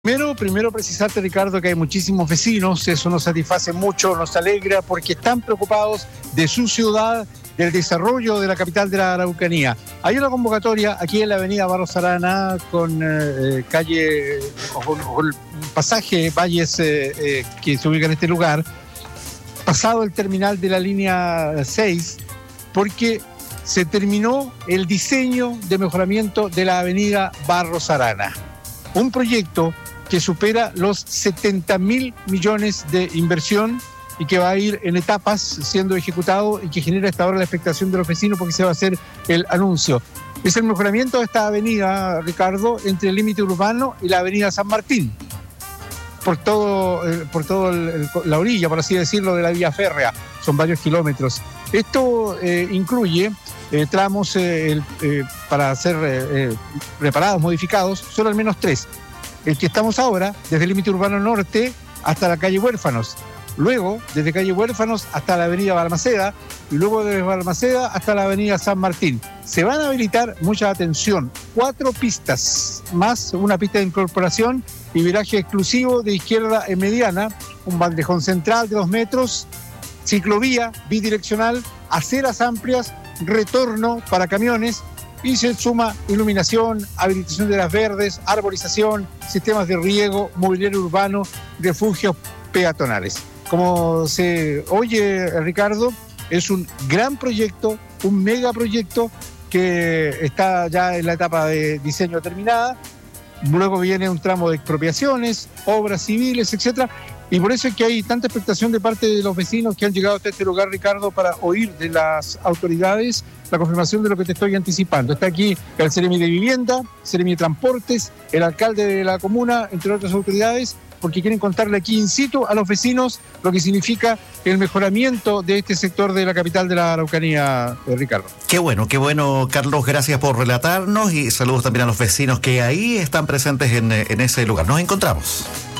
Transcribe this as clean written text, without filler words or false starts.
Primero precisarte, Ricardo, que hay muchísimos vecinos, eso nos satisface mucho, nos alegra, porque están preocupados de su ciudad, del desarrollo de la capital de la Araucanía. Hay una convocatoria aquí en la avenida Barros Arana con calle, o el pasaje Valles que se ubica en este lugar, pasado el terminal de la línea 6, porque se terminó el diseño de mejoramiento de la avenida Barros Arana. Un proyecto que supera los 70.000 millones de inversión y que va a ir en etapas siendo ejecutado y que genera hasta ahora la expectación de los vecinos porque se va a hacer el anuncio. Es el mejoramiento de esta avenida, Ricardo, entre el límite urbano y la avenida San Martín, por todo la orilla, por así decirlo, de la vía férrea. Son varios kilómetros. Esto incluye tramos para ser reparados, modificados, son al menos 3. El que estamos ahora, desde el límite urbano norte hasta la calle Huérfanos. Luego, desde calle Huérfanos hasta la avenida Balmaceda, y luego desde Balmaceda hasta la avenida San Martín. Se van a habilitar, mucha atención, 4 pistas, más una pista de incorporación y viraje exclusivo de izquierda en mediana, un bandejón central de 2 metros, ciclovía bidireccional, aceras amplias, retorno para camiones, y se suma iluminación, habilitación de las verdes, arborización, sistemas de riego, mobiliario urbano, refugios peatonales. Como se oye, Ricardo, es un gran proyecto, un megaproyecto que está ya en la etapa de diseño terminada. Luego viene un tramo de expropiaciones, obras civiles, etcétera. Y por eso es que hay tanta expectación de parte de los vecinos que han llegado hasta este lugar, Ricardo, para oír de las autoridades la confirmación de lo que te estoy anticipando. Está aquí el Seremi de Vivienda, Seremi de Transportes, el alcalde de la comuna, entre otras autoridades, porque quieren contarle aquí in situ a los vecinos lo que significa el mejoramiento de este sector de la capital de la Araucanía, Ricardo. Qué bueno, Carlos, gracias por relatarnos y saludos también a los vecinos que ahí están presentes en ese lugar. Nos encontramos.